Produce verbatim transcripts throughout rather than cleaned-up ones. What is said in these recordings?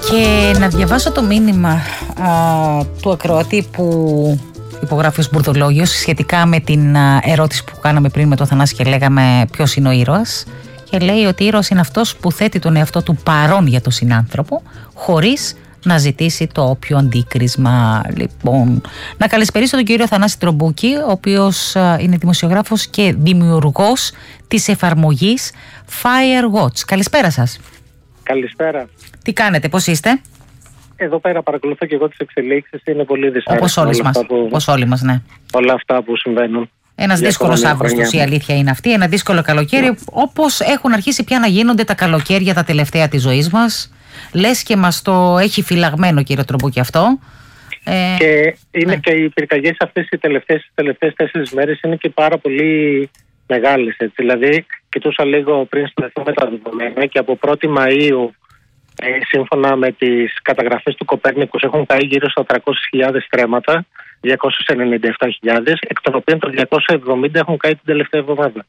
Και να διαβάσω το μήνυμα α, του ακροατή που υπογράφει ως Μπουρδολόγιος σχετικά με την α, ερώτηση που κάναμε πριν με τον Θανάση και λέγαμε ποιος είναι ο ήρωας. Και λέει ότι ήρωας είναι αυτός που θέτει τον εαυτό του παρόν για τον συνάνθρωπο χωρίς να ζητήσει το όποιο αντίκρισμα. Λοιπόν, να καλησπερίσω τον κύριο Θανάση Τρομπούκη, ο οποίος α, είναι δημοσιογράφος και δημιουργός της εφαρμογής Firewatch. Καλησπέρα σας. Καλησπέρα. Τι κάνετε, πώς είστε? Εδώ πέρα παρακολουθώ και εγώ τις εξελίξεις. Είναι πολύ δυσάρεστο. Όπως όλοι μας, που, όπως όλοι μας, ναι. όλα αυτά που συμβαίνουν. Ένας δύσκολος Αύγουστος, η αλήθεια είναι αυτή. Ένα δύσκολο καλοκαίρι, όπως έχουν αρχίσει πια να γίνονται τα καλοκαίρια τα τελευταία της ζωής μας. Λες και μας το έχει φυλαγμένο, κύριε Τρομπούκη, αυτό. Ε, και είναι ναι. και οι πυρκαγιές αυτές οι τελευταίες, τις τελευταίες τέσσερις μέρες είναι και πάρα πολύ μεγάλες. Έτσι. Δηλαδή, κοιτούσα λίγο πριν συνδεθούμε τα δεδομένα και από πρώτη Μαΐου, ε, σύμφωνα με τις καταγραφές του Κοπέρνικους, έχουν καεί γύρω στα τριακόσιες χιλιάδες στρέμματα, διακόσιες ενενήντα επτά χιλιάδες, εκ των οποίων τα διακόσια εβδομήντα έχουν καεί την τελευταία εβδομάδα.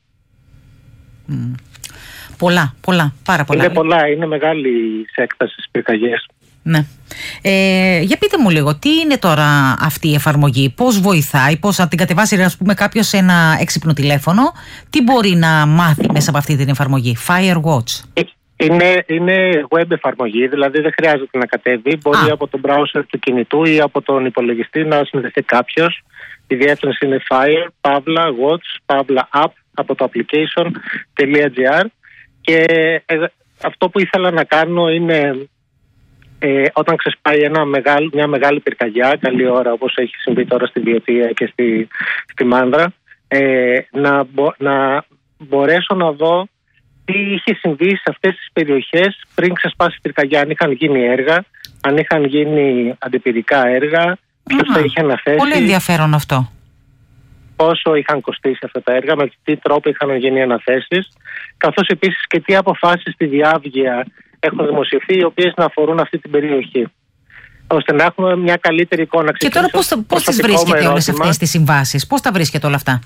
Mm. Πολλά, πολλά, πάρα πολλά. Είναι πολλά, είναι μεγάλη σε έκταση στις πυρκαγιές. Ναι. Ε, για πείτε μου λίγο, τι είναι τώρα αυτή η εφαρμογή, πώς βοηθάει, πώς αν την κατεβάσει ας πούμε κάποιος σε ένα έξυπνο τηλέφωνο, τι μπορεί να μάθει μέσα από αυτή την εφαρμογή, Firewatch? Είναι, είναι web εφαρμογή, δηλαδή δεν χρειάζεται να κατέβει, μπορεί Α. από τον browser του κινητού ή από τον υπολογιστή να συνδεθεί κάποιος. Η διεύθυνση είναι fire, pavla, watch, pavla app από το application.gr και ε, αυτό που ήθελα να κάνω είναι ε, όταν ξεσπάει ένα μεγάλο, μια μεγάλη πυρκαγιά, καλή ώρα όπως έχει συμβεί τώρα στη Βιωτία και στη, στη Μάνδρα, ε, να, μπο, να μπορέσω να δω τι είχε συμβεί σε αυτές τις περιοχές πριν ξεσπάσει η πυρκαγιά, αν είχαν γίνει έργα, αν είχαν γίνει αντιπυρικά έργα, ποιος τα είχε αναθέσει. Πολύ ενδιαφέρον αυτό. Πόσο είχαν κοστίσει αυτά τα έργα, με τι τρόπο είχαν γίνει αναθέσεις, καθώς επίσης και τι αποφάσεις στη διάβγεια έχουν δημοσιευθεί, οι οποίες να αφορούν αυτή την περιοχή, ώστε να έχουμε μια καλύτερη εικόνα. Και τώρα πώς, πώς τις βρίσκετε όλες αυτές τις συμβάσεις, πώς τα βρίσκετε όλα αυτά?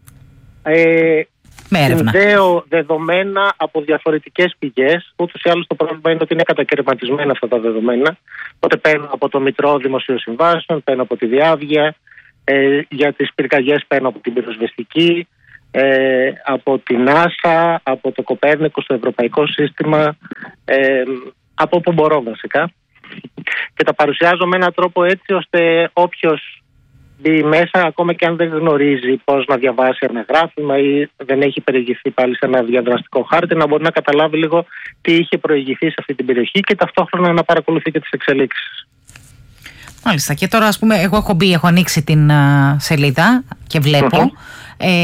Ε, με έρευνα. Συνδέω δεδομένα από διαφορετικές πηγές. Ούτως ή άλλως το πρόβλημα είναι ότι είναι κατακαιρματισμένα αυτά τα δεδομένα. Οπότε παίρνω από το Μητρό Δημοσίων Συμβάσεων, παίρνω από τη διάβγεια. Ε, για τις πυρκαγιές παίρνω από την πυροσβεστική, ε, από την NASA, από το Κοπέρνικο στο Ευρωπαϊκό Σύστημα, ε, από όπου μπορώ βασικά. Και τα παρουσιάζω με έναν τρόπο έτσι ώστε όποιος μπει μέσα, ακόμα και αν δεν γνωρίζει πώς να διαβάσει ένα γράφημα ή δεν έχει περιηγηθεί πάλι σε ένα διαδραστικό χάρτη, να μπορεί να καταλάβει λίγο τι είχε προηγηθεί σε αυτή την περιοχή και ταυτόχρονα να παρακολουθεί και τις εξελίξεις. Μάλιστα. Και τώρα, ας πούμε, εγώ έχω μπει, έχω ανοίξει την uh, σελίδα και βλέπω. Mm-hmm. Ε,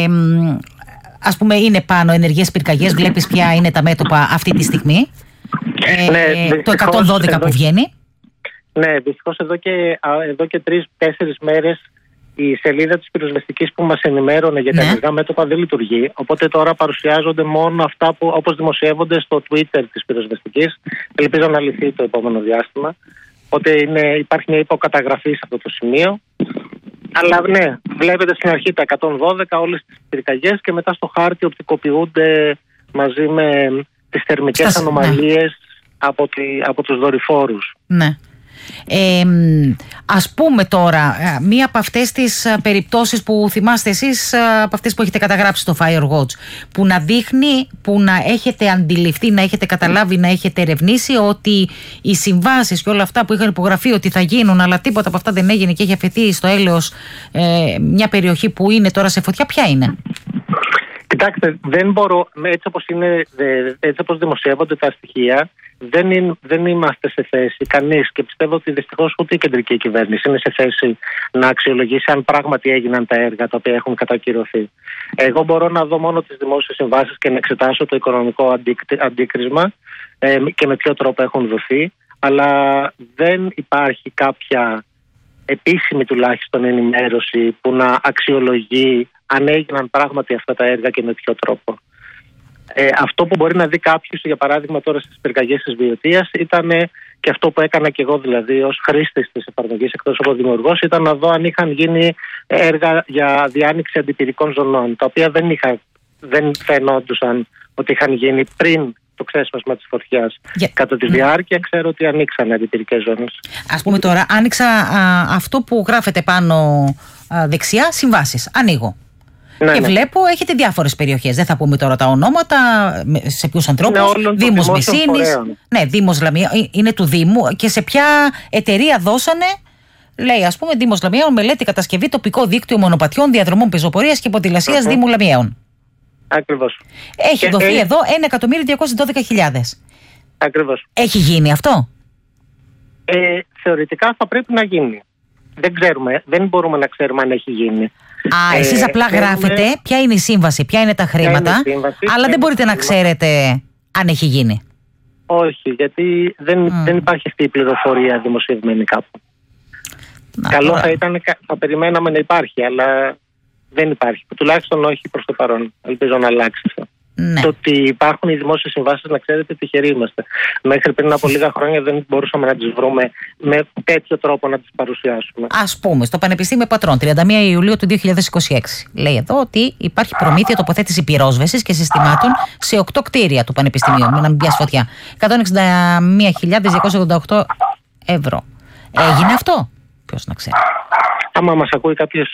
ας πούμε, είναι πάνω ενεργές πυρκαγιές, βλέπεις ποια είναι τα μέτωπα αυτή τη στιγμή. Ε, ναι, το εκατόν δώδεκα εδώ, που βγαίνει. Ναι, δυστυχώς εδώ και, εδώ και τρεις-τέσσερις μέρες η σελίδα της πυροσβεστικής που μας ενημέρωνε για τα ναι. ενεργά μέτωπα δεν λειτουργεί. Οπότε τώρα παρουσιάζονται μόνο αυτά που όπως δημοσιεύονται στο Twitter της πυροσβεστικής. Ελπίζω να λυθεί το επόμενο διάστημα. Οπότε είναι, υπάρχει μια υποκαταγραφή σε αυτό το σημείο. Αλλά ναι, βλέπετε στην αρχή τα εκατόν δώδεκα όλες τις πυρκαγιές και μετά στο χάρτη οπτικοποιούνται μαζί με τις θερμικές Στας, ανομαλίες ναι. από, τη, από τους δορυφόρους. Ναι. Ε, ας πούμε τώρα, μία από αυτές τις περιπτώσεις που θυμάστε εσείς, από αυτές που έχετε καταγράψει στο Firewatch, που να δείχνει, που να έχετε αντιληφθεί, να έχετε καταλάβει, να έχετε ερευνήσει ότι οι συμβάσεις και όλα αυτά που είχαν υπογραφεί ότι θα γίνουν, αλλά τίποτα από αυτά δεν έγινε και έχει αφαιθεί στο έλεος ε, μια περιοχή που είναι τώρα σε φωτιά, ποια είναι? Κοιτάξτε, δεν μπορώ, έτσι όπως, είναι, έτσι όπως δημοσιεύονται τα στοιχεία, δεν, είναι, δεν είμαστε σε θέση κανείς, και πιστεύω ότι δυστυχώς ούτε η κεντρική κυβέρνηση είναι σε θέση να αξιολογήσει αν πράγματι έγιναν τα έργα τα οποία έχουν κατακυρωθεί. Εγώ μπορώ να δω μόνο τις δημόσιες συμβάσεις και να εξετάσω το οικονομικό αντίκρισμα ε, και με ποιο τρόπο έχουν δοθεί, αλλά δεν υπάρχει κάποια επίσημη τουλάχιστον ενημέρωση που να αξιολογεί αν έγιναν πράγματι αυτά τα έργα και με ποιο τρόπο. Ε, αυτό που μπορεί να δει κάποιος, για παράδειγμα τώρα στις πυρκαγιές της Βιωτίας, ήταν και αυτό που έκανα και εγώ δηλαδή ως χρήστης της εφαρμογής εκτός από δημιουργός, ήταν να δω αν είχαν γίνει έργα για διάνοιξη αντιπυρικών ζωνών, τα οποία δεν, είχα, δεν φαινόντουσαν ότι είχαν γίνει πριν το ξέσπασμα της φωτιάς. Yeah. Κατά τη διάρκεια ξέρω ότι ανοίξαν αντιπυρικές ζώνες. Ας πούμε τώρα, άνοιξα α, αυτό που γράφεται πάνω α, δεξιά, συμβάσεις. Ανοίγω. Ναι, και ναι. βλέπω έχετε διάφορες περιοχές. Δεν θα πούμε τώρα τα ονόματα, σε ποιους ανθρώπους. Ναι, Δήμος Μεσίνης. Ναι, Δήμος Λαμία, είναι του Δήμου. Και σε ποια εταιρεία δώσανε. Λέει, ας πούμε, Δήμος Λαμιαίων, μελέτη, κατασκευή, τοπικό δίκτυο μονοπατιών, διαδρομών πεζοπορίας και ποδηλασίας uh-huh. Δήμου Λαμιαίων. Ακριβώς. Έχει και δοθεί ε... εδώ ένα εκατομμύριο διακόσιες δώδεκα χιλιάδες. Ακριβώς. Έχει γίνει αυτό? Ε, θεωρητικά θα πρέπει να γίνει. Δεν ξέρουμε, δεν μπορούμε να ξέρουμε αν έχει γίνει. Α, ε, εσείς απλά ξέρουμε... γράφετε ποια είναι η σύμβαση, ποια είναι τα χρήματα, είναι σύμβαση, αλλά δεν μπορείτε να ξέρετε αν έχει γίνει. Όχι, γιατί δεν, mm. δεν υπάρχει αυτή η πληροφορία δημοσιευμένη κάπου. Να, Καλό τώρα. θα ήταν, θα περιμέναμε να υπάρχει, αλλά δεν υπάρχει. Τουλάχιστον όχι προς το παρόν. Ελπίζω να αλλάξει αυτό. Ναι. Το ότι υπάρχουν οι δημόσιες συμβάσεις, να ξέρετε, τυχεροί είμαστε. Μέχρι πριν από λίγα χρόνια δεν μπορούσαμε να τις βρούμε με τέτοιο τρόπο να τις παρουσιάσουμε. Ας πούμε, στο Πανεπιστήμιο Πατρών, τριάντα μία Ιουλίου του δύο χιλιάδες είκοσι έξι, λέει εδώ ότι υπάρχει προμήθεια τοποθέτηση πυρόσβεσης και συστημάτων σε οκτώ κτίρια του Πανεπιστημίου, με να μην πιάσει φωτιά. εκατόν εξήντα μία χιλιάδες διακόσιες ογδόντα οκτώ ευρώ. Έγινε αυτό? Ποιος να ξέρει. Άμα μας ακούει κάποιος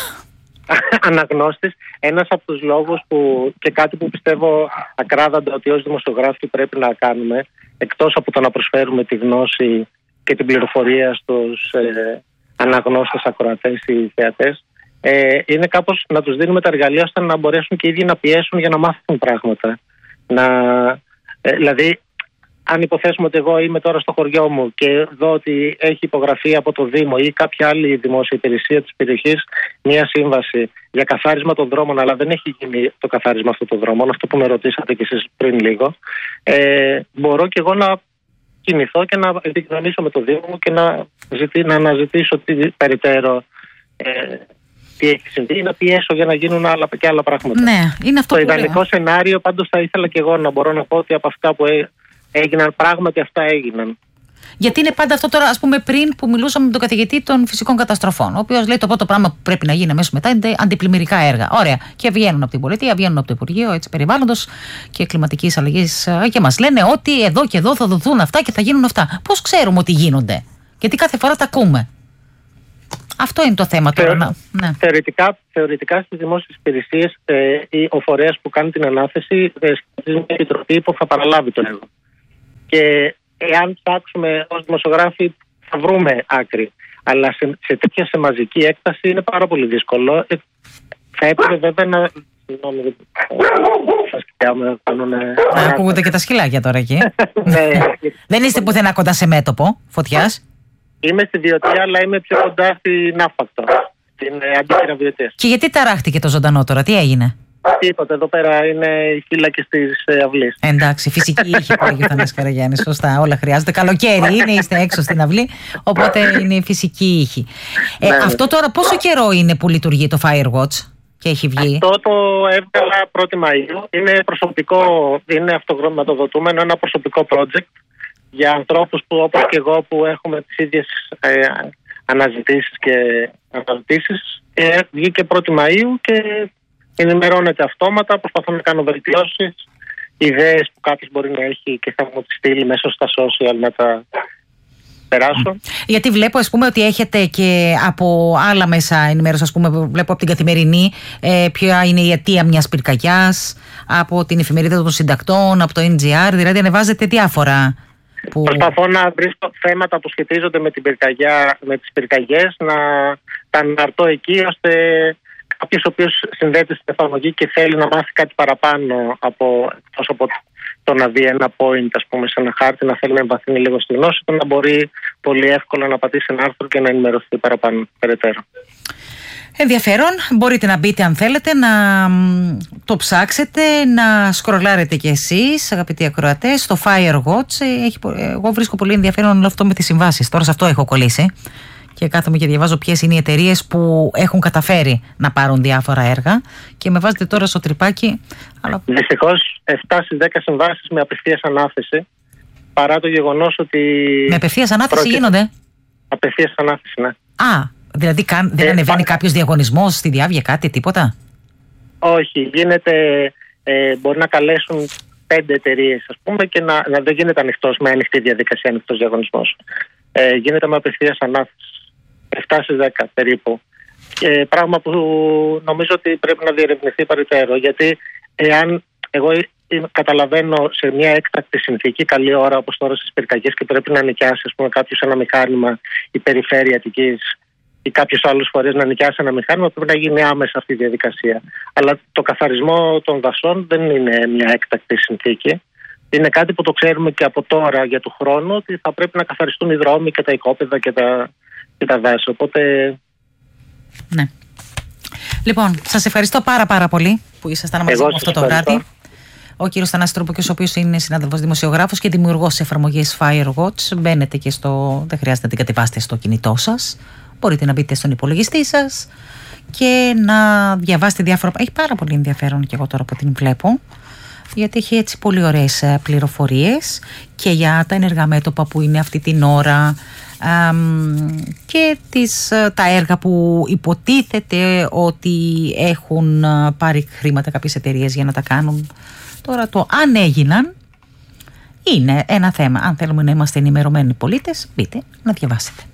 αναγνώστης, ένας από τους λόγους που και κάτι που πιστεύω ακράδαντα ότι ως δημοσιογράφοι πρέπει να κάνουμε, εκτός από το να προσφέρουμε τη γνώση και την πληροφορία στους ε, αναγνώστες, ακροατές ή θεατές, ε, είναι κάπως να τους δίνουμε τα εργαλεία ώστε να μπορέσουν και οι ίδιοι να πιέσουν για να μάθουν πράγματα. Να, ε, δηλαδή, αν υποθέσουμε ότι εγώ είμαι τώρα στο χωριό μου και δω ότι έχει υπογραφεί από το Δήμο ή κάποια άλλη δημόσια υπηρεσία της περιοχής μια σύμβαση για καθάρισμα των δρόμων, αλλά δεν έχει γίνει το καθάρισμα αυτών των δρόμων, αυτό που με ρωτήσατε κι εσείς πριν λίγο, ε, μπορώ και εγώ να κινηθώ και να επικοινωνήσω με το Δήμο μου και να, ζητή, να αναζητήσω τι περιττέρω ε, τι έχει συμβεί, να πιέσω για να γίνουν άλλα και άλλα πράγματα. Ναι, είναι αυτό. Το ιδανικό λέω. Σενάριο πάντως θα ήθελα και εγώ να μπορώ να πω ότι από αυτά που έ, έγιναν, πράγματι αυτά έγιναν. Γιατί είναι πάντα αυτό τώρα, ας πούμε, πριν που μιλούσαμε με τον καθηγητή των φυσικών καταστροφών, ο οποίος λέει το πρώτο πράγμα που πρέπει να γίνει αμέσως μετά είναι αντιπλημμυρικά έργα. Ωραία. Και βγαίνουν από την πολιτεία, βγαίνουν από το Υπουργείο Περιβάλλοντος και Κλιματικής Αλλαγής και μας λένε ότι εδώ και εδώ θα δοθούν αυτά και θα γίνουν αυτά. Πώς ξέρουμε ότι γίνονται? Γιατί κάθε φορά τα ακούμε. Αυτό είναι το θέμα τώρα. Θεω, ναι. θεωρητικά, θεωρητικά στις δημόσιες υπηρεσίες ε, ο φορέας που κάνει την ανάθεση ε, είναι μια επιτροπή που θα παραλάβει το έργο. Και εάν ψάξουμε ως δημοσιογράφοι θα βρούμε άκρη. Αλλά σε, σε τέτοια σε μαζική έκταση είναι πάρα πολύ δύσκολο. Ε, θα έπρεπε βέβαια να... Να ακούγονται και τα σκυλάκια τώρα εκεί. Δεν είστε πουθενά κοντά σε μέτωπο φωτιάς? Είμαι στη Βιωτία, αλλά είμαι πιο κοντά στην Άφακτο, στην αντίκειρα Βιωτίας. Και γιατί ταράχτηκε το ζωντανό τώρα, τι έγινε? Τίποτα, εδώ πέρα είναι οι φύλακες της αυλής. Εντάξει, φυσική ήχη που λέγει ο Θανάσης Καραγιάννης, σωστά, όλα χρειάζονται. Καλοκαίρι είναι, είστε έξω στην αυλή, οπότε είναι η φυσική ήχη. Ε, ναι, αυτό τώρα πόσο καιρό είναι που λειτουργεί το Firewatch και έχει βγει? Αυτό το έβγαλα πρώτη Μαΐου, είναι προσωπικό, είναι αυτοχρηματοδοτούμενο, ένα προσωπικό project για ανθρώπους που όπως και εγώ που έχουμε τις ίδιες ε, αναζητήσεις και αναζητήσεις. Ε, βγήκε πρώτη Μαΐου και ενημερώνεται αυτόματα, προσπαθώ να κάνω βελτιώσεις, ιδέες που κάποιος μπορεί να έχει και θα μου τις στείλει μέσω στα social να τα περάσω. Γιατί βλέπω, ας πούμε, ότι έχετε και από άλλα μέσα ενημέρωση, ας πούμε, βλέπω από την Καθημερινή ε, ποια είναι η αιτία μιας πυρκαγιάς, από την Εφημερίδα των Συντακτών, από το εν τζι αρ, δηλαδή ανεβάζετε διάφορα. Που... Προσπαθώ να βρίσκω θέματα που σχετίζονται με, την πυρκαγιά, με τις πυρκαγιές, να τα αναρτώ εκεί, ώστε κάποιος ο οποίος συνδέεται στην εφαρμογή και θέλει να μάθει κάτι παραπάνω από, εκτός από το να δει ένα point, ας πούμε, σε ένα χάρτη, να θέλει να εμβαθύνει λίγο στη γνώση του, να μπορεί πολύ εύκολα να πατήσει ένα άρθρο και να ενημερωθεί παραπάνω, περαιτέρω. Ενδιαφέρον, μπορείτε να μπείτε αν θέλετε, να το ψάξετε, να σκρολάρετε κι εσείς, αγαπητοί ακροατές, στο Firewatch. Έχει, εγώ βρίσκω πολύ ενδιαφέρον όλο αυτό με τις συμβάσεις. Τώρα σε αυτό έχω κολλήσει και κάθομαι και διαβάζω ποιες είναι οι εταιρείες που έχουν καταφέρει να πάρουν διάφορα έργα και με βάζετε τώρα στο τρυπάκι. Αλλά... Δυστυχώς επτά στις δέκα συμβάσεις με απευθείας ανάθεση, παρά το γεγονός ότι... Με απευθείας ανάθεση πρόκειται... γίνονται? Απευθείας ανάθεση, ναι. Α, δηλαδή καν, δεν ε, ανεβαίνει πά... κάποιος διαγωνισμός στη διάβια, κάτι, τίποτα? Όχι, γίνεται, ε, μπορεί να καλέσουν πέντε εταιρείες, ας πούμε, και να, να δεν γίνεται ανοιχτός με ανοιχτή διαδικασία, ανοιχτός διαγωνισμός. Ε, γίνεται με απευθείας ανάθεση. επτά στις δέκα περίπου. Και πράγμα που νομίζω ότι πρέπει να διερευνηθεί παρετέρω. Γιατί εάν εγώ καταλαβαίνω σε μια έκτακτη συνθήκη, καλή ώρα όπως τώρα στις πυρκαγιές, και πρέπει να νοικιάσει, ας πούμε, κάποιος ένα μηχάνημα, η περιφέρεια Αττικής ή κάποιος άλλος φορές να νοικιάσει ένα μηχάνημα, πρέπει να γίνει άμεσα αυτή η διαδικασία. Αλλά το καθαρισμό των δασών δεν είναι μια έκτακτη συνθήκη. Είναι κάτι που το ξέρουμε και από τώρα για του χρόνου, ότι θα πρέπει να καθαριστούν οι δρόμοι και τα οικόπεδα και τα, και τα δάση. Οπότε. Ναι. Λοιπόν, σας ευχαριστώ πάρα πάρα πολύ που ήσασταν μαζί μου αυτό το βράδυ. Ο κύριος Θανάσης Τρουποκιός, ο οποίος είναι συνάδελφος δημοσιογράφος και δημιουργός της εφαρμογής Firewatch. Μπαίνετε και στο. Δεν χρειάζεται να την κατεβάσετε στο κινητό σας. Μπορείτε να μπείτε στον υπολογιστή σας και να διαβάσετε διάφορα. Έχει πάρα πολύ ενδιαφέρον και εγώ τώρα που την βλέπω, γιατί έχει έτσι πολύ ωραίες πληροφορίες και για τα ενεργά μέτωπα που είναι αυτή την ώρα και τις, τα έργα που υποτίθεται ότι έχουν πάρει χρήματα κάποιες εταιρείες για να τα κάνουν. Τώρα το αν έγιναν είναι ένα θέμα. Αν θέλουμε να είμαστε ενημερωμένοι πολίτες, μπείτε να διαβάσετε.